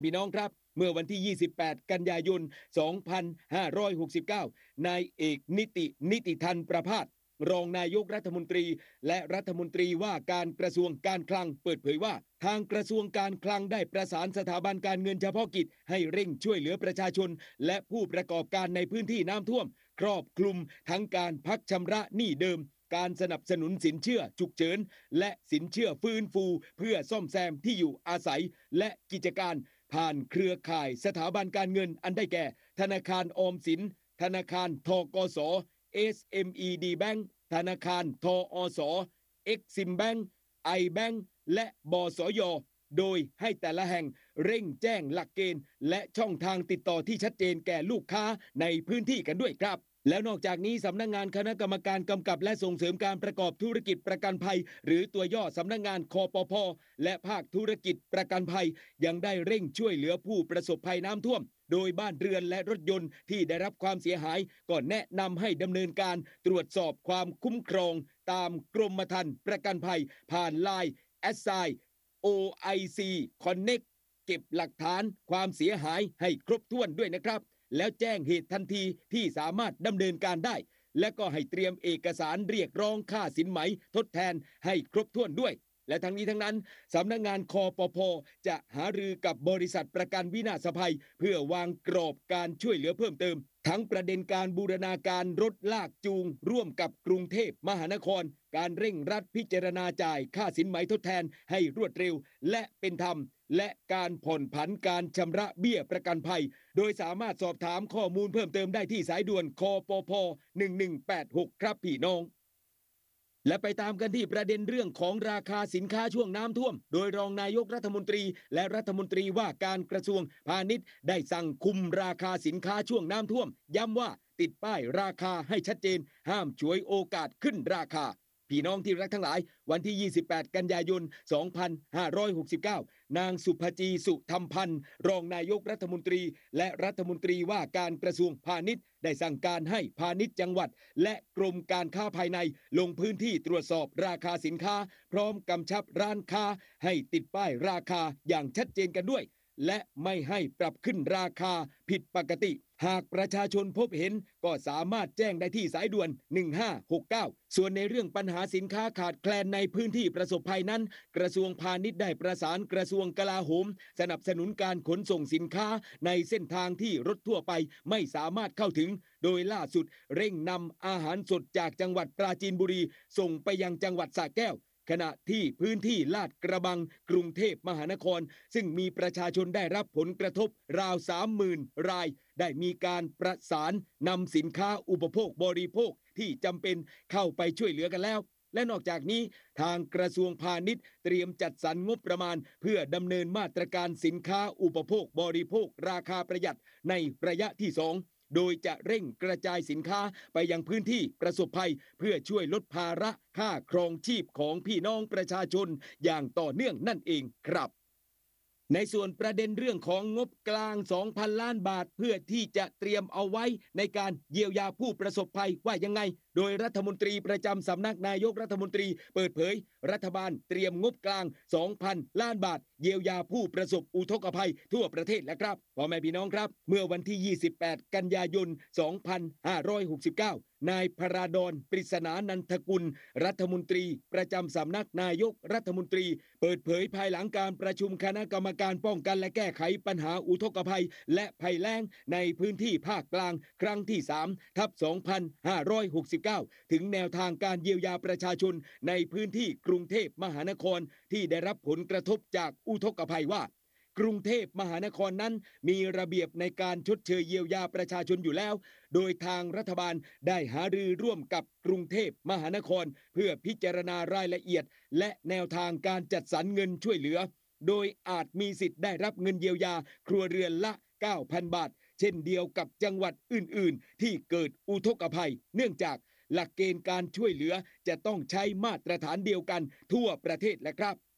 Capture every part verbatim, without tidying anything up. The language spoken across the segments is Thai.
พี่น้องครับเมื่อวันที่ยี่สิบแปดกันยายนสองพันห้าร้อยหกสิบเก้านายเอกนิตินิติธันประภาสรองนายกรัฐมนตรีและรัฐมนตรีว่าการกระทรวงการคลังเปิดเผยว่าทางกระทรวงการคลังได้ประสานสถาบันการเงินเฉพาะกิจให้เร่งช่วยเหลือประชาชนและผู้ประกอบการในพื้นที่น้ำท่วมครอบคลุมทั้งการพักชำระหนี้เดิมการสนับสนุนสินเชื่อฉุกเฉินและสินเชื่อฟื้นฟูเพื่อซ่อมแซมที่อยู่อาศัยและกิจการผ่านเครือข่ายสถาบันการเงินอันได้แก่ธนาคารออมสินธนาคารทกส เอส เอ็ม อี ดี Bank ธนาคารทอส Exim Bank iBank และบสยโดยให้แต่ละแห่งเร่งแจ้งหลักเกณฑ์และช่องทางติดต่อที่ชัดเจนแก่ลูกค้าในพื้นที่กันด้วยครับแล้วนอกจากนี้สำนักงานคณะกรรมการกำกับและส่งเสริมการประกอบธุรกิจประกันภัยหรือตัวย่อสำนักงานคปภ.และภาคธุรกิจประกันภัยยังได้เร่งช่วยเหลือผู้ประสบภัยน้ำท่วมโดยบ้านเรือนและรถยนต์ที่ได้รับความเสียหายก็แนะนำให้ดำเนินการตรวจสอบความคุ้มครองตามกรมธรรม์ประกันภัยผ่านไลน์ แอท ไซน์ โอ ไอ ซี Connect เก็บหลักฐานความเสียหายให้ครบถ้วนด้วยนะครับแล้วแจ้งเหตุทันทีที่สามารถดำเนินการได้และก็ให้เตรียมเอกสารเรียกร้องค่าสินไหมทดแทนให้ครบถ้วนด้วยและทั้งนี้ทั้งนั้นสำนักงานคปภ.จะหารือกับบริษัทประกันวินาศภัยเพื่อวางกรอบการช่วยเหลือเพิ่มเติมทั้งประเด็นการบูรณาการรถลากจูงร่วมกับกรุงเทพมหานครการเร่งรัดพิจารณาจ่ายค่าสินไหมทดแทนให้รวดเร็วและเป็นธรรมและการผ่อนผันการชำระเบี้ยประกันภัยโดยสามารถสอบถามข้อมูลเพิ่มเติมได้ที่สายด่วนคปภหนึ่งหนึ่งแปดหกครับพี่น้องและไปตามกันที่ประเด็นเรื่องของราคาสินค้าช่วงน้ำท่วมโดยรองนายกรัฐมนตรีและรัฐมนตรีว่าการกระทรวงพาณิชย์ได้สั่งคุมราคาสินค้าช่วงน้ำท่วมย้ำว่าติดป้ายราคาให้ชัดเจนห้ามฉวยโอกาสขึ้นราคาพี่น้องที่รักทั้งหลายวันที่ยี่สิบแปดกันยายนสองพันห้าร้อยหกสิบเก้านางสุภจีสุธรรมพันธ์รองนายกรัฐมนตรีและรัฐมนตรีว่าการกระทรวงพาณิชย์ได้สั่งการให้พาณิชย์จังหวัดและกรมการค้าภายในลงพื้นที่ตรวจสอบราคาสินค้าพร้อมกำชับร้านค้าให้ติดป้ายราคาอย่างชัดเจนกันด้วยและไม่ให้ปรับขึ้นราคาผิดปกติหากประชาชนพบเห็นก็สามารถแจ้งได้ที่สายด่วนหนึ่งห้าหกเก้าส่วนในเรื่องปัญหาสินค้าขาดแคลนในพื้นที่ประสบภัยนั้นกระทรวงพาณิชย์ได้ประสานกระทรวงกลาโหมสนับสนุนการขนส่งสินค้าในเส้นทางที่รถทั่วไปไม่สามารถเข้าถึงโดยล่าสุดเร่งนำอาหารสดจากจังหวัดปราจีนบุรีส่งไปยังจังหวัดสระแก้วขณะที่พื้นที่ลาดกระบังกรุงเทพมหานครซึ่งมีประชาชนได้รับผลกระทบราว สามหมื่น รายได้มีการประสานนำสินค้าอุปโภคบริโภคที่จำเป็นเข้าไปช่วยเหลือกันแล้วและนอกจากนี้ทางกระทรวงพาณิชย์เตรียมจัดสรรงบประมาณเพื่อดำเนินมาตรการสินค้าอุปโภคบริโภคราคาประหยัดในระยะที่สองโดยจะเร่งกระจายสินค้าไปยังพื้นที่ประสบภัยเพื่อช่วยลดภาระค่าครองชีพของพี่น้องประชาชนอย่างต่อเนื่องนั่นเองครับในส่วนประเด็นเรื่องของงบกลาง สองพัน ล้านบาทเพื่อที่จะเตรียมเอาไว้ในการเยียวยาผู้ประสบภัยว่ายังไงโดยรัฐมนตรีประจำสำนักนายกรัฐมนตรีเปิดเผยรัฐบาลเตรียมงบกลาง สองพัน ล้านบาทเยียวยาผู้ประสบอุทกภัยทั่วประเทศแล้วครับพ่อแม่พี่น้องครับเมื่อวันที่ยี่สิบแปดกันยายนสองพันห้าร้อยหกสิบเก้านายพราดอนปริศนานันทกุลรัฐมนตรีประจำสำนักนายกรัฐมนตรีเปิดเผยภายหลังการประชุมคณะกรรมการป้องกันและแก้ไขปัญหาอุทกภัยและภัยแล้งในพื้นที่ภาคกลางครั้งที่สามทับสองพันห้าร้อยหกสิบเก้าถึงแนวทางการเยียวยาประชาชนในพื้นที่กรุงเทพมหานครที่ได้รับผลกระทบจากอุทกภัยว่ากรุงเทพมหานครนั้นมีระเบียบในการชดเชยเยียวยาประชาชนอยู่แล้วโดยทางรัฐบาลได้หารือร่วมกับกรุงเทพมหานครเพื่อพิจารณารายละเอียดและแนวทางการจัดสรรเงินช่วยเหลือโดยอาจมีสิทธิ์ได้รับเงินเยียวยาครัวเรือนละ เก้าพัน บาทเช่นเดียวกับจังหวัดอื่นๆที่เกิดอุทกภัยเนื่องจากหลักเกณฑ์การช่วยเหลือจะต้องใช้มาตรฐานเดียวกันทั่วประเทศและครับ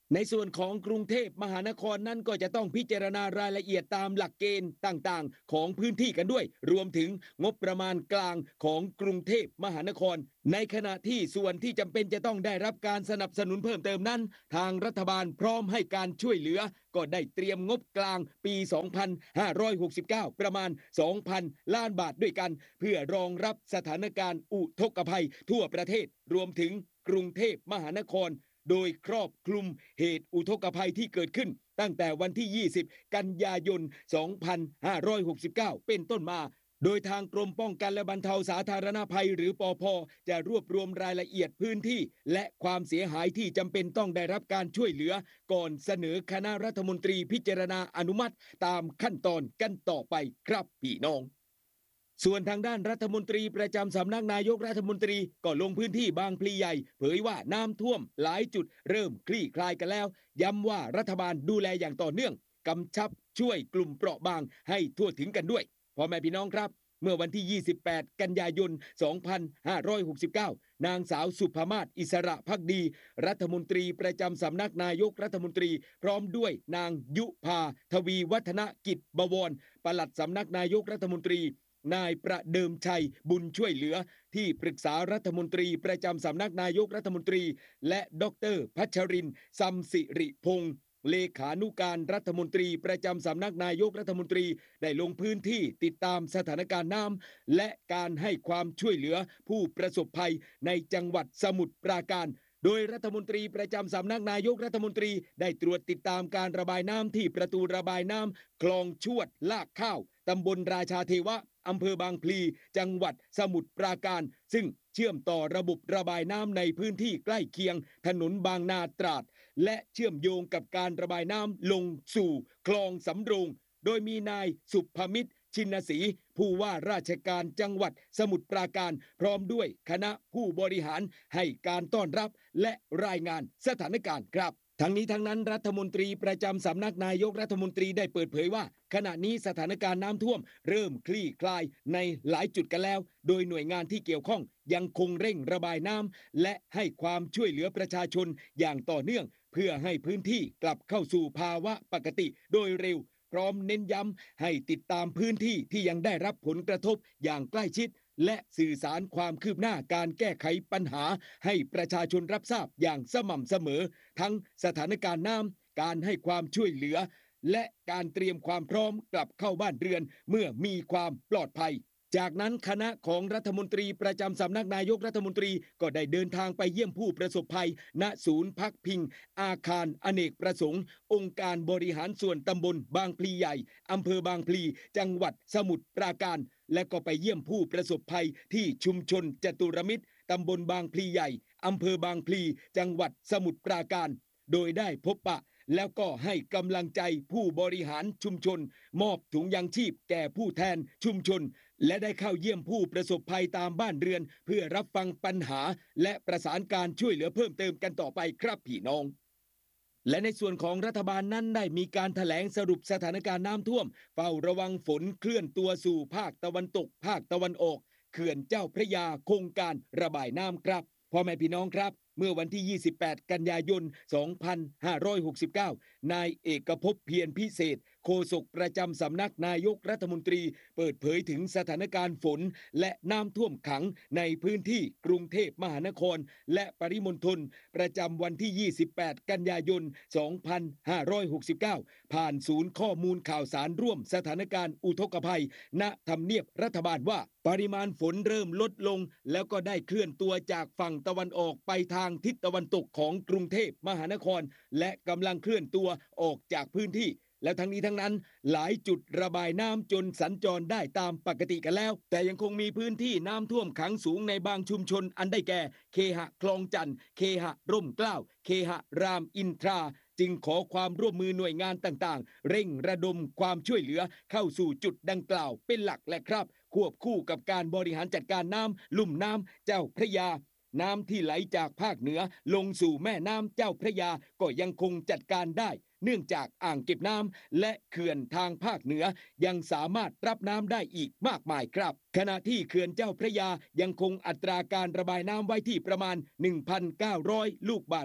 ในส่วนของกรุงเทพมหานครนั้นก็จะต้องพิจารณารายละเอียดตามหลักเกณฑ์ต่างๆของพื้นที่กันด้วยรวมถึงงบประมาณกลางของกรุงเทพมหานครในขณะที่ส่วนที่จำเป็นจะต้องได้รับการสนับสนุนเพิ่มเติมนั้นทางรัฐบาลพร้อมให้การช่วยเหลือก็ได้เตรียมงบกลางปี สองพันห้าร้อยหกสิบเก้า ประมาณ สองพัน ล้านบาทด้วยกันเพื่อรองรับสถานการณ์อุทกภัยทั่วประเทศรวมถึงกรุงเทพมหานครโดยครอบคลุมเหตุอุทกภัยที่เกิดขึ้นตั้งแต่วันที่ ยี่สิบ กันยายน สองพันห้าร้อยหกสิบเก้า เป็นต้นมาโดยทางกรมป้องกันและบรรเทาสาธารณภัยหรือปภ.จะรวบรวมรายละเอียดพื้นที่และความเสียหายที่จำเป็นต้องได้รับการช่วยเหลือก่อนเสนอคณะรัฐมนตรีพิจารณาอนุมัติตามขั้นตอนกันต่อไปครับพี่น้องส่วนทางด้านรัฐมนตรีประจำสำนักนายกรัฐมนตรีก็ลงพื้นที่บางพลีใหญ่เผยว่าน้ำท่วมหลายจุดเริ่มคลี่คลายกันแล้วย้ำว่ารัฐบาลดูแลอย่างต่อเนื่องกำชับช่วยกลุ่มเปราะบางให้ทั่วถึงกันด้วยพ่อแม่พี่น้องครับเมื่อวันที่ ยี่สิบแปด กันยายน สองพันห้าร้อยหกสิบเก้า นางสาวสุภมาศ อิสระภักดีรัฐมนตรีประจำสำนักนายกรัฐมนตรีพร้อมด้วยนางยุพาทวีวัฒนกิจบวรปลัดสำนักนายกรัฐมนตรีนายประเดิมชัยบุญช่วยเหลือที่ปรึกษารัฐมนตรีประจำสำนักนายกรัฐมนตรีและดรพัชรินทร์ซัมสิริพงศ์เลขานุการรัฐมนตรีประจำสำนักนายกรัฐมนตรีได้ลงพื้นที่ติดตามสถานการณ์น้ำและการให้ความช่วยเหลือผู้ประสบภัยในจังหวัดสมุทรปราการโดยรัฐมนตรีประจำสำนักนายกรัฐมนตรีได้ตรวจติดตามการระบายน้ำที่ประตูระบายน้ำคลองชวดลากข้าวตำบลราชาเทวะอำเภอบางพลีจังหวัดสมุทรปราการซึ่งเชื่อมต่อระบบระบายน้ำในพื้นที่ใกล้เคียงถนนบางนาตราดและเชื่อมโยงกับการระบายน้ำลงสู่คลองสำโรงโดยมีนายสุภมิตรชินศรีผู้ว่าราชการจังหวัดสมุทรปราการพร้อมด้วยคณะผู้บริหารให้การต้อนรับและรายงานสถานการณ์ครับทั้งนี้ทั้งนั้นรัฐมนตรีประจำสำนักนายกรัฐมนตรีได้เปิดเผยว่าขณะนี้สถานการณ์น้ำท่วมเริ่มคลี่คลายในหลายจุดกันแล้วโดยหน่วยงานที่เกี่ยวข้องยังคงเร่งระบายน้ำและให้ความช่วยเหลือประชาชนอย่างต่อเนื่องเพื่อให้พื้นที่กลับเข้าสู่ภาวะปกติโดยเร็วพร้อมเน้นย้ำให้ติดตามพื้นที่ที่ยังได้รับผลกระทบอย่างใกล้ชิดและสื่อสารความคืบหน้าการแก้ไขปัญหาให้ประชาชนรับทราบอย่างสม่ำเสมอทั้งสถานการณ์น้ำการให้ความช่วยเหลือและการเตรียมความพร้อมกลับเข้าบ้านเรือนเมื่อมีความปลอดภัยจากนั้นคณะของรัฐมนตรีประจำสำนักนายกรัฐมนตรีก็ได้เดินทางไปเยี่ยมผู้ประสบภัยณศูนย์พักพิงอาคารอเนกประสงค์องค์การบริหารส่วนตำบลบางพลีใหญ่อำเภอบางพลีจังหวัดสมุทรปราการและก็ไปเยี่ยมผู้ประสบภัยที่ชุมชนจตุรมิตรตำบลบางพลีใหญ่อำเภอบางพลีจังหวัดสมุทรปราการโดยได้พบปะแล้วก็ให้กำลังใจผู้บริหารชุมชนมอบถุงยางชีพแก่ผู้แทนชุมชนและได้เข้าเยี่ยมผู้ประสบภัยตามบ้านเรือนเพื่อรับฟังปัญหาและประสานการช่วยเหลือเพิ่มเติมกันต่อไปครับพี่น้องและในส่วนของรัฐบาลนั้นได้มีการแถลงสรุปสถานการณ์น้ำท่วมเฝ้าระวังฝนเคลื่อนตัวสู่ภาคตะวันตกภาคตะวันออกเขื่อนเจ้าพระยาโครงการระบายน้ำครับพ่อแม่พี่น้องครับเมื่อวันที่ ยี่สิบแปด กันยายน สองพันห้าร้อยหกสิบเก้า นายเอกภพเพียรพิเศษโฆษกประจำสำนักนายกรัฐมนตรีเปิดเผยถึงสถานการณ์ฝนและน้ำท่วมขังในพื้นที่กรุงเทพมหานครและปริมณฑลประจำวันที่ ยี่สิบแปด กันยายน สองพันห้าร้อยหกสิบเก้า ผ่านศูนย์ข้อมูลข่าวสารร่วมสถานการณ์อุทกภัยณทำเนียบรัฐบาลว่าปริมาณฝนเริ่มลดลงแล้วก็ได้เคลื่อนตัวจากฝั่งตะวันออกไปทางทิศตะวันตกของกรุงเทพมหานครและกำลังเคลื่อนตัวออกจากพื้นที่และทั้งนี้ทั้งนั้นหลายจุดระบายน้ำจนสัญจรได้ตามปกติกันแล้วแต่ยังคงมีพื้นที่น้ำท่วมขังสูงในบางชุมชนอันได้แก่เคหะคลองจันทร์เคหะร่มเกล้าเคหะรามอินทราจึงขอความร่วมมือหน่วยงานต่างๆเร่งระดมความช่วยเหลือเข้าสู่จุดดังกล่าวเป็นหลักแหละครับควบคู่กับการบริหารจัดการน้ำลุ่มน้ำเจ้าพระยาน้ำที่ไหลจากภาคเหนือลงสู่แม่น้ำเจ้าพระยาก็ยังคงจัดการได้เนื่องจากอ่างเก็บน้ำและเขื่อนทางภาคเหนือยังสามารถรับน้ำได้อีกมากมายครับขณะที่เขื่อนเจ้าพระยายังคงอัตราการระบายน้ำไว้ที่ประมาณ หนึ่งพันเก้าร้อย ลูกบาศก์เมตร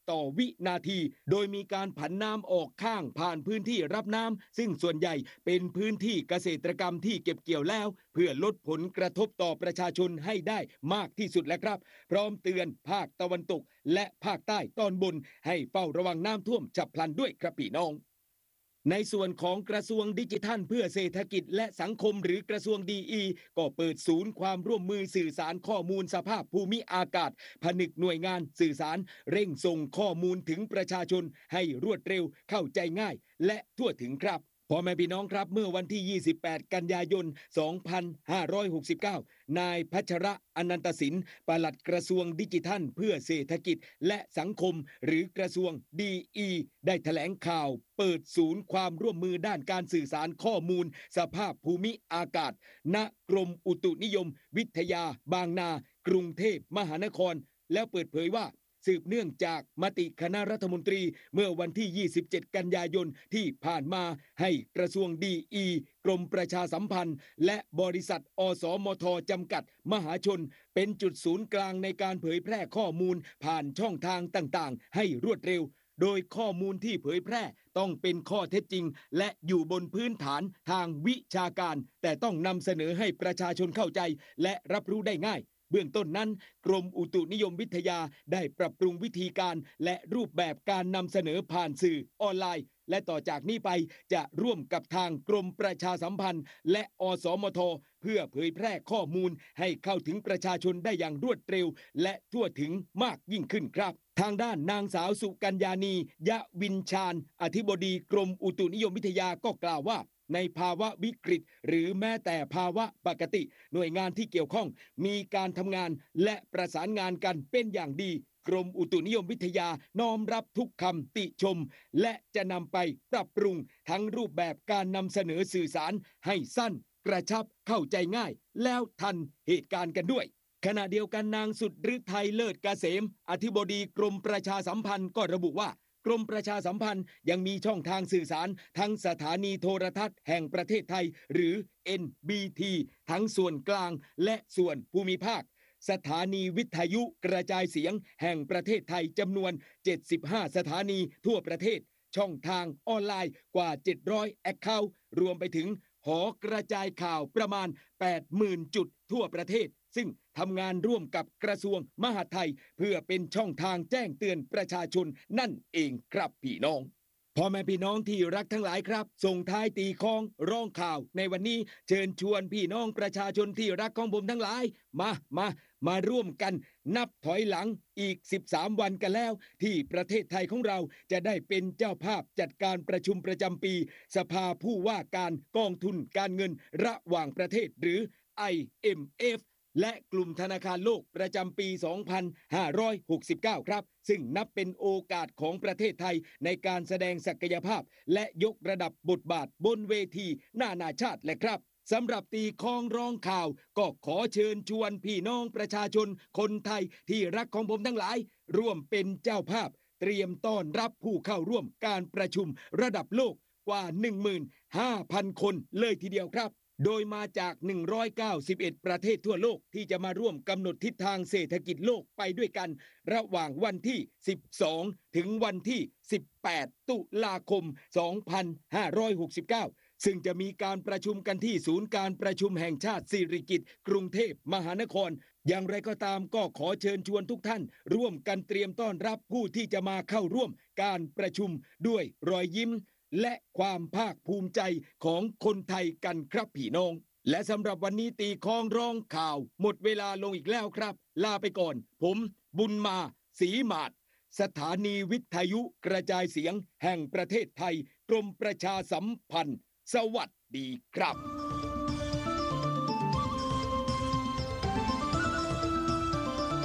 ต่อวินาทีโดยมีการผันน้ำออกข้างผ่านพื้นที่รับน้ำซึ่งส่วนใหญ่เป็นพื้นที่เกษตรกรรมที่เก็บเกี่ยวแล้วเพื่อลดผลกระทบต่อประชาชนให้ได้มากที่สุดแล้วครับพร้อมเตือนภาคตะวันตกและภาคใต้ตอนบนให้เฝ้าระวังน้ำท่วมฉับพลันด้วยครับพี่น้องในส่วนของกระทรวงดิจิทัลเพื่อเศรษฐกิจและสังคมหรือกระทรวงดีอีก็เปิดศูนย์ความร่วมมือสื่อสารข้อมูลสภาพภูมิอากาศผนึกหน่วยงานสื่อสารเร่งส่งข้อมูลถึงประชาชนให้รวดเร็วเข้าใจง่ายและทั่วถึงครับพ่อแม่พี่น้องครับเมื่อวันที่ยี่สิบแปดกันยายนสองพันห้าร้อยหกสิบเก้านายพัชระอนันตสินปลัดกระทรวงดิจิทัลเพื่อเศรษฐกิจและสังคมหรือกระทรวงดีอีได้แถลงข่าวเปิดศูนย์ความร่วมมือด้านการสื่อสารข้อมูลสภาพภูมิอากาศณกรมอุตุนิยมวิทยาบางนากรุงเทพมหานครแล้วเปิดเผยว่าสืบเนื่องจากมติคณะรัฐมนตรีเมื่อวันที่ยี่สิบเจ็ดกันยายนที่ผ่านมาให้กระทรวงดีอีกรมประชาสัมพันธ์และบริษัทอสมทจำกัดมหาชนเป็นจุดศูนย์กลางในการเผยแพร่ข้อมูลผ่านช่องทางต่างๆให้รวดเร็วโดยข้อมูลที่เผยแพร่ต้องเป็นข้อเท็จจริงและอยู่บนพื้นฐานทางวิชาการแต่ต้องนำเสนอให้ประชาชนเข้าใจและรับรู้ได้ง่ายเบื้องต้นนั้นกรมอุตุนิยมวิทยาได้ปรับปรุงวิธีการและรูปแบบการนำเสนอผ่านสื่อออนไลน์และต่อจากนี้ไปจะร่วมกับทางกรมประชาสัมพันธ์และอสมทเพื่อเผยแพร่ข้อมูลให้เข้าถึงประชาชนได้อย่างรวดเร็วและทั่วถึงมากยิ่งขึ้นครับทางด้านนางสาวสุกัญญานียะวินชาญอธิบดีกรมอุตุนิยมวิทยาก็กล่าวว่าในภาวะวิกฤตหรือแม้แต่ภาวะปกติหน่วยงานที่เกี่ยวข้องมีการทำงานและประสานงานกันเป็นอย่างดีกรมอุตุนิยมวิทยาน้อมรับทุกคำติชมและจะนำไปปรับปรุงทั้งรูปแบบการนำเสนอสื่อสารให้สั้นกระชับเข้าใจง่ายแล้วทันเหตุการณ์กันด้วยขณะเดียวกันนางสุดฤทัยเลิศเกษมอธิบดีกรมประชาสัมพันธ์ก็ระบุว่ากรมประชาสัมพันธ์ยังมีช่องทางสื่อสารทั้งสถานีโทรทัศน์แห่งประเทศไทยหรือ เอ็น บี ที ทั้งส่วนกลางและส่วนภูมิภาคสถานีวิทยุกระจายเสียงแห่งประเทศไทยจำนวนเจ็ดสิบห้าสถานีทั่วประเทศช่องทางออนไลน์กว่าเจ็ดร้อยแอคเคาท์รวมไปถึงหอกระจายข่าวประมาณ แปดหมื่น จุดทั่วประเทศซึ่งทำงานร่วมกับกระทรวงมหาดไทยเพื่อเป็นช่องทางแจ้งเตือนประชาชนนั่นเองครับพี่น้องพ่อแม่พี่น้องที่รักทั้งหลายครับส่งท้ายตีคล้องร้องข่าวในวันนี้เชิญชวนพี่น้องประชาชนที่รักของผมทั้งหลายมามามาร่วมกันนับถอยหลังอีกสิบสามวันกันแล้วที่ประเทศไทยของเราจะได้เป็นเจ้าภาพจัดการประชุมประจำปีสภาผู้ว่าการกองทุนการเงินระหว่างประเทศหรือ ไอ เอ็ม เอฟและกลุ่มธนาคารโลกประจำปี สองพันห้าร้อยหกสิบเก้า ครับซึ่งนับเป็นโอกาสของประเทศไทยในการแสดงศักยภาพและยกระดับบทบาทบนเวทีนานาชาติแหละครับสำหรับตีคล้องร้องข่าวก็ขอเชิญชวนพี่น้องประชาชนคนไทยที่รักของผมทั้งหลายร่วมเป็นเจ้าภาพเตรียมต้อนรับผู้เข้าร่วมการประชุมระดับโลกกว่า หนึ่งหมื่นห้าพัน คนเลยทีเดียวครับโดยมาจากหนึ่งร้อยเก้าสิบเอ็ดประเทศทั่วโลกที่จะมาร่วมกำหนดทิศทางเศรษฐกิจโลกไปด้วยกันระหว่างวันที่สิบสองถึงวันที่สิบแปดตุลาคมสองพันห้าร้อยหกสิบเก้าซึ่งจะมีการประชุมกันที่ศูนย์การประชุมแห่งชาติสิริกิติ์กรุงเทพมหานครอย่างไรก็ตามก็ขอเชิญชวนทุกท่านร่วมกันเตรียมต้อนรับผู้ที่จะมาเข้าร่วมการประชุมด้วยรอยยิ้มและความภาคภูมิใจของคนไทยกันครับพี่น้องและสำหรับวันนี้ตีคล้องร้องข่าวหมดเวลาลงอีกแล้วครับลาไปก่อนผมบุญมาศรีหมาดสถานีวิทยุกระจายเสียงแห่งประเทศไทยกรมประชาสัมพันธ์สวัสดีครับ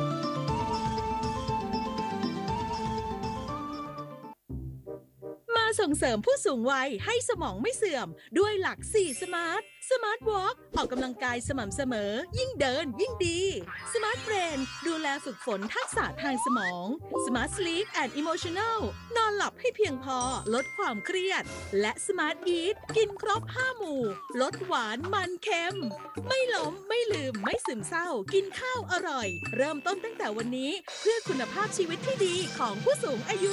มาส่งเสริมผู้สูงวัยให้สมองไม่เสื่อมด้วยหลักสี่สมาร์ทสมาร์ทวอล์กออกกำลังกายสม่ำเสมอยิ่งเดินยิ่งดีสมาร์ทเบรนดูแลฝึกฝนทักษะทางสมองสมาร์ทสลีปแอนด์อิโมชันแนลนอนหลับให้เพียงพอลดความเครียดและสมาร์ทอีทกินครบห้าหมู่ลดหวานมันเค็มไม่ล้มไม่ลืมไม่ซึมเศร้ากินข้าวอร่อยเริ่มต้นตั้งแต่วันนี้เพื่อคุณภาพชีวิตที่ดีของผู้สูงอายุ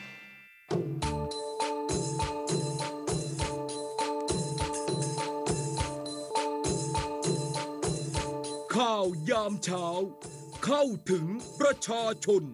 ข่าวยามเช้าเข้าถึงประชาชน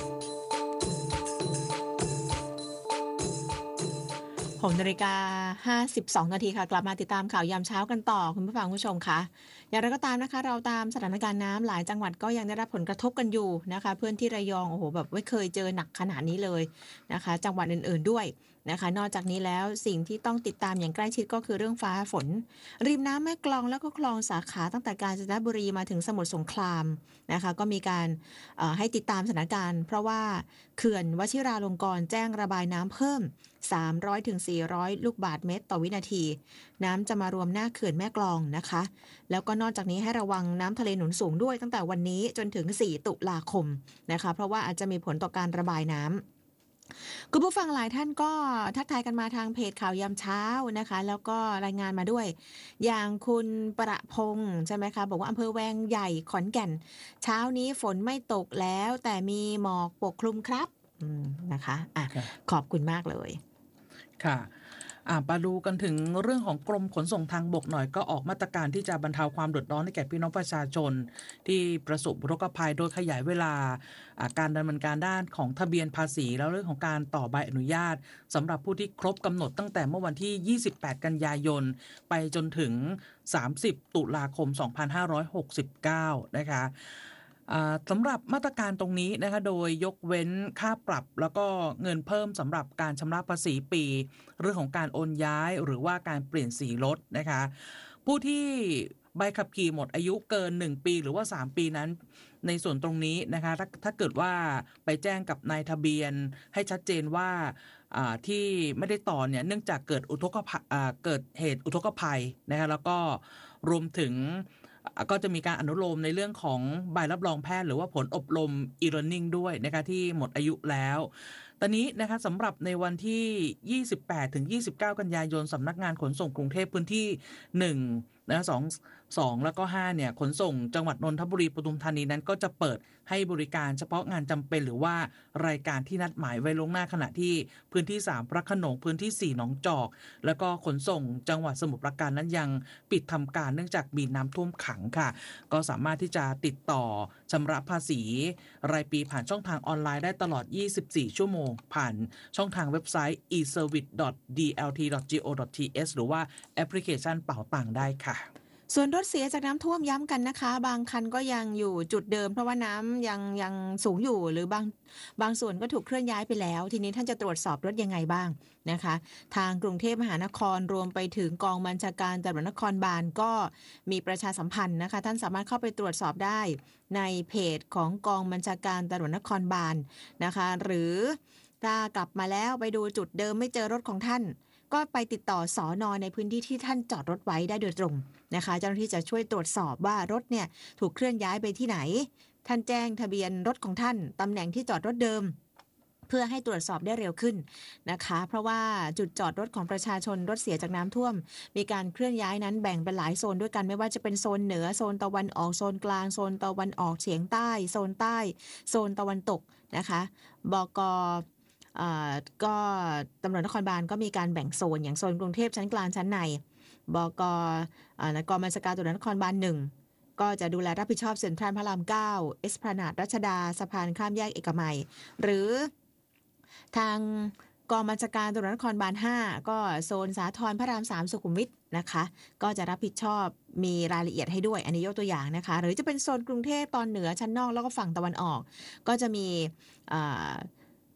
หกนาฬิกาห้าสิบสองนาทีค่ะกลับมาติดตามข่าวยามเช้ากันต่อคุณผู้ฟังผู้ชมค่ะอย่างไรก็ตามนะคะเราตามสถานการณ์น้ำหลายจังหวัดก็ยังได้รับผลกระทบกันอยู่นะคะเพื่อนที่ระยองโอ้โหแบบไม่เคยเจอหนักขนาดนี้เลยนะคะจังหวัดอื่นๆด้วยนะคะนอกจากนี้แล้วสิ่งที่ต้องติดตามอย่างใกล้ชิดก็คือเรื่องฟ้าฝนริมน้ำแม่กลองแล้วก็คลองสาขาตั้งแต่กาญจนบุรีมาถึงสมุทรสงครามนะคะก็มีการให้ติดตามสถานการณ์เพราะว่าเขื่อนวชิราลงกรณ์แจ้งระบายน้ำเพิ่มสามร้อยถึงสี่ร้อยลูกบาศก์เมตรต่อวินาทีน้ำจะมารวมหน้าเขื่อนแม่กลองนะคะแล้วก็นอกจากนี้ให้ระวังน้ำทะเลหนุนสูงด้วยตั้งแต่วันนี้จนถึงสี่ตุลาคมนะคะเพราะว่าอาจจะมีผลต่อการระบายน้ำคุณผู้ฟังหลายท่านก็ทักทายกันมาทางเพจข่าวยามเช้านะคะแล้วก็รายงานมาด้วยอย่างคุณประพงษ์ใช่ไหมคะบอกว่าอำเภอแวงใหญ่ขอนแก่นเช้านี้ฝนไม่ตกแล้วแต่มีหมอกปกคลุมครับนะคะอ่ะขอบคุณมากเลยค่ะมาดูกันถึงเรื่องของกรมขนส่งทางบกหน่อยก็ออกมาตรการที่จะบรรเทาความเดือดร้อนให้แก่พี่น้องประชาชนที่ประสบอุทกภัยโดยขยายเวลาการดำเนินการด้านของทะเบียนภาษีแล้วเรื่องของการต่อใบอนุญาตสำหรับผู้ที่ครบกำหนดตั้งแต่เมื่อวันที่ยี่สิบแปดกันยายนไปจนถึงสามสิบตุลาคมสองพันห้าร้อยหกสิบเก้านะคะสำหรับมาตรการตรงนี้นะคะโดยยกเว้นค่าปรับแล้วก็เงินเพิ่มสำหรับการชำระภาษีปีเรื่องของการโอนย้ายหรือว่าการเปลี่ยนสีรถนะคะผู้ที่ใบขับขี่หมดอายุเกินหนึ่งปีหรือว่าสามปีนั้นในส่วนตรงนี้นะคะถ้าถ้าเกิดว่าไปแจ้งกับนายทะเบียนให้ชัดเจนว่าที่ไม่ได้ต่อเนี่ยเนื่องจากเกิดอุทกภัยเกิดเหตุอุทกภัยนะคะแล้วก็รวมถึงก็จะมีการอนุโลมในเรื่องของใบรับรองแพทย์หรือว่าผลอบรม e-learning ด้วยนะคะที่หมดอายุแล้วตอนนี้นะคะสำหรับในวันที่ยี่สิบแปดถึงยี่สิบเก้ากันยายนสำนักงานขนส่งกรุงเทพพื้นที่หนึ่งนะสอง สองแล้วก็ห้าเนี่ยขนส่งจังหวัดนนทบุรีปทุมธานีนั้นก็จะเปิดให้บริการเฉพาะงานจำเป็นหรือว่ารายการที่นัดหมายไว้ล่วงหน้าขณะที่พื้นที่สามพระโขนงพื้นที่สี่หนองจอกแล้วก็ขนส่งจังหวัดสมุทรปราการนั้นยังปิดทำการเนื่องจากมีน้ำท่วมขังค่ะก็สามารถที่จะติดต่อชำระภาษีรายปีผ่านช่องทางออนไลน์ได้ตลอดยี่สิบสี่ชั่วโมงผ่านช่องทางเว็บไซต์ อี เซอร์วิส ดอท ดี แอล ที ดอท จี โอ ดอท ที เอส หรือว่าแอปพลิเคชันเป๋าตังค์ได้ค่ะส่วนรถเสียจากน้ำท่วมย้ำกันนะคะบางคันก็ยังอยู่จุดเดิมเพราะว่าน้ำยังยังสูงอยู่หรือบางบางส่วนก็ถูกเคลื่อนย้ายไปแล้วทีนี้ท่านจะตรวจสอบรถยังไงบ้างนะคะทางกรุงเทพมหานครรวมไปถึงกองบัญชาการตำรวจนครบาลก็มีประชาสัมพันธ์นะคะท่านสามารถเข้าไปตรวจสอบได้ในเพจของกองบัญชาการตำรวจนครบาลนะคะหรือถ้ากลับมาแล้วไปดูจุดเดิมไม่เจอรถของท่านก็ไปติดต่อสน.ในพื้นที่ที่ท่านจอดรถไว้ได้โดยตรงนะคะเจ้าหน้าที่จะช่วยตรวจสอบว่ารถเนี่ยถูกเคลื่อนย้ายไปที่ไหนท่านแจ้งทะเบียนรถของท่านตำแหน่งที่จอดรถเดิมเพื่อให้ตรวจสอบได้เร็วขึ้นนะคะเพราะว่าจุดจอดรถของประชาชนรถเสียจากน้ำท่วมมีการเคลื่อนย้ายนั้นแบ่งเป็นหลายโซนด้วยกันไม่ว่าจะเป็นโซนเหนือโซนตะวันออกโซนกลางโซนตะวันออกเฉียงใต้โซนใต้โซนตะวันตกนะคะบก.ก็ตำรวจนครบาลก็มีการแบ่งโซนอย่างโซนกรุงเทพชั้นกลางชั้นในบก.กองบัญชาการตำรวจนครบาลหนึ่งก็จะดูแลรับผิดชอบเซ็นทรัลพระรามเก้าเอสพลานาดรัชดาสะพานข้ามแยกเอกมัยหรือทางกองบัญชาการตำรวจนครบาลห้าก็โซนสาทรพระรามสามสุขุมวิทนะคะก็จะรับผิดชอบมีรายละเอียดให้ด้วยอันนี้ยกตัวอย่างนะคะหรือจะเป็นโซนกรุงเทพตอนเหนือชั้นนอกแล้วก็ฝั่งตะวันออกก็จะมี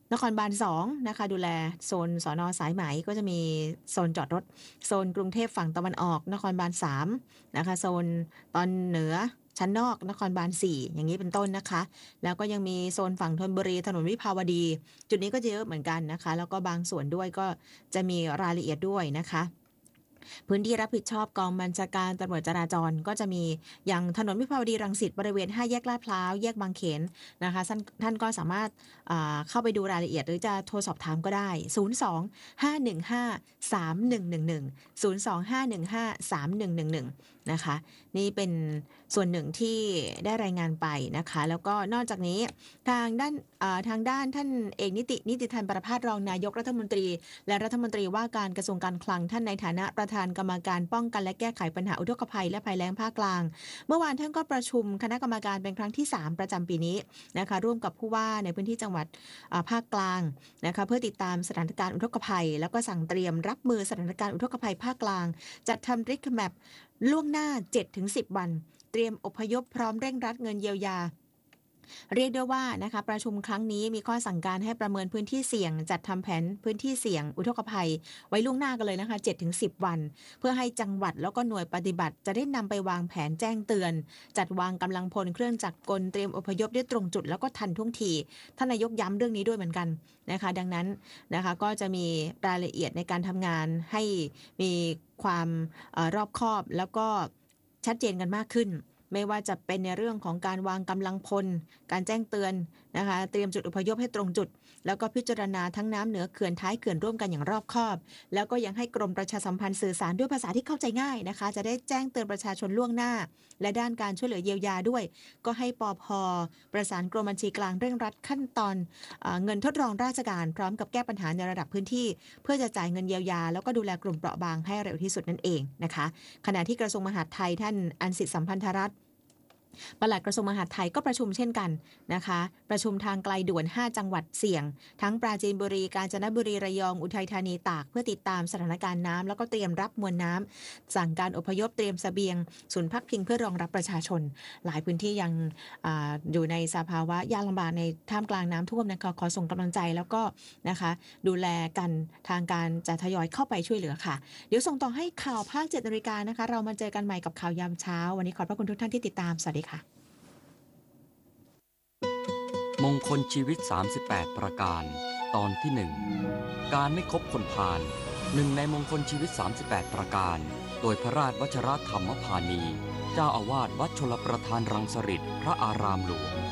นครบาลสองนะคะดูแลโซนสน.สายไหมก็จะมีโซนจอดรถโซนกรุงเทพฝั่งตะวันออกนครบาลสามนะคะโซนตอนเหนือชั้นนอกนครบาลสี่อย่างนี้เป็นต้นนะคะแล้วก็ยังมีโซนฝั่งธนบุรีถนนวิภาวดีจุดนี้ก็จะเยอะเหมือนกันนะคะแล้วก็บางส่วนด้วยก็จะมีรายละเอียดด้วยนะคะพื้นที่รับผิดชอบกองบัญชาการตำรวจจราจรก็จะมีอย่างถนนวิภาวดีรังสิตบริเวณห้าแยกลาดพร้าวแยกบางเขนนะคะท่านท่านก็สามารถเข้าไปดูรายละเอียดหรือจะโทรสอบถามก็ได้ศูนย์ สอง ห้า หนึ่ง ห้า สาม หนึ่ง หนึ่ง หนึ่ง ศูนย์ สอง ห้า หนึ่ง ห้า สาม หนึ่ง หนึ่ง หนึ่งนะคะนี่เป็นส่วนหนึ่งที่ได้รายงานไปนะคะแล้วก็นอกจากนี้ทางด้านทางด้านท่านเอกนิตินิติธันประภาสรองนายกรัฐมนตรีและรัฐมนตรีว่าการกระทรวงการคลังท่านในฐานะประธานกรรมการป้องกันและแก้ไขปัญหาอุทกภัยและภัยแล้งภาคกลางเมื่อวานท่านก็ประชุมคณะกรรมการเป็นครั้งที่สามประจำปีนี้นะคะร่วมกับผู้ว่าในพื้นที่จังหวัดภาคกลางนะคะเพื่อติดตามสถานการณ์อุทกภัยแล้วก็สั่งเตรียมรับมือสถานการณ์อุทกภัยภาคกลางจัดทำริกแมปล่วงหน้า เจ็ดถึงสิบ วันเตรียมอพยพพร้อมเร่งรัดเงินเยียวยาเรียกได้ว่านะคะประชุมครั้งนี้มีข้อสั่งการให้ประเมินพื้นที่เสี่ยงจัดทำแผนพื้นที่เสี่ยงอุทกภัยไว้ล่วงหน้ากันเลยนะคะ เจ็ดถึงสิบ วันเพื่อให้จังหวัดแล้วก็หน่วยปฏิบัติจะได้นำไปวางแผนแจ้งเตือนจัดวางกำลังพลเครื่องจักรกลเตรียมอพยพได้ตรงจุดแล้วก็ทันท่วงทีท่านนายกย้ำเรื่องนี้ด้วยเหมือนกันนะคะดังนั้นนะคะก็จะมีรายละเอียดในการทำงานให้มีความเอ่อรอบคอบแล้วก็ชัดเจนกันมากขึ้นไม่ว่าจะเป็นในเรื่องของการวางกำลังพลการแจ้งเตือนนะคะเตรียมจุดอพยพให้ตรงจุดแล้วก็พิจารณาทั้งน้ำเหนือเขื่อนท้ายเขื่อนร่วมกันอย่างรอบคอบแล้วก็ยังให้กรมประชาสัมพันธ์สื่อสารด้วยภาษาที่เข้าใจง่ายนะคะจะได้แจ้งเตือนประชาชนล่วงหน้าและด้านการช่วยเหลือเยียวยาด้วยก็ให้ปภ.ประสานกรมบัญชีกลางเร่งรัดขั้นตอนเอ่อเงินทดลองราชการพร้อมกับแก้ปัญหาในระดับพื้นที่เพื่อจะจ่ายเงินเยียวยาแล้วก็ดูแลกลุ่มเปราะบางให้เร็วที่สุดนั่นเองนะคะขณะที่กระทรวงมหาดไทยท่านอันสิทธิสัมพันธรัตน์ปลัดกระทรวงมหาดไทยก็ประชุมเช่นกันนะคะประชุมทางไกลด่วนห้าจังหวัดเสี่ยงทั้งปราจีนบุรีกาญจนบุรีระยองอุทัยธานีตากเพื่อติดตามสถานการณ์น้ำแล้วก็เตรียมรับมวลน้ำสั่งการอพยพเตรียมเสบียงศูนย์พักพิงเพื่อรองรับประชาชนหลายพื้นที่ยัง อ, อยู่ในสภาวะยากลำบากในท่ามกลางน้ำท่วมนะคะขอส่งกำลังใจแล้วก็นะคะดูแลกันทางการจะทยอยเข้าไปช่วยเหลือค่ะเดี๋ยวส่งต่อให้ข่าวภาคเจ็ดนาฬิกานะคะเรามาเจอกันใหม่กับข่าวยามเช้าวันนี้ขอบพระคุณทุกท่านที่ติดตามสวัสดีค่ะมงคลชีวิตสามสิบแปดประการตอนที่หนึ่งการไม่คบคนพาลหนึ่งในมงคลชีวิตสามสิบแปดประการโดยพระราชวชิรธรรมพานีเจ้าอาวาสวัดชลประทานรังสฤษฎิพระอารามหลวง